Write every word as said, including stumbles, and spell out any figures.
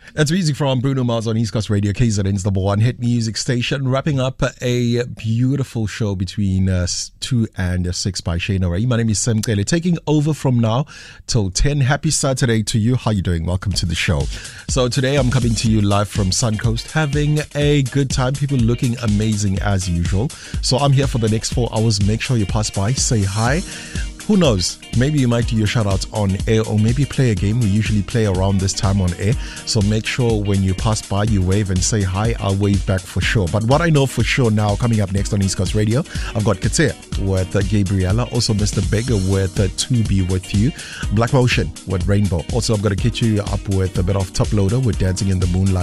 That's music from Bruno Mars on East Coast Radio, K Z N's number one hit music station. Wrapping up a beautiful show between uh, two and six by Shayna Ray. My name is Sam Kelly, taking over from now till ten. Happy Saturday to you. How you doing? Welcome to the show. So today I'm coming to you live from Suncoast, having a good time. People looking amazing as usual. So I'm here for the next four hours. Make sure you pass by, say hi. Who knows? Maybe you might do your shout outs on air, or maybe play a game. We usually play around this time on air. So make sure when you pass by, you wave and say hi. I'll wave back for sure. But what I know for sure now, coming up next on East Coast Radio, I've got Katia with uh, Gabriella. Also Mister Bigger with uh, To Be With You. Black Motion with Rainbow. Also, I'm going to catch you up with a bit of Top Loader with Dancing in the Moonlight.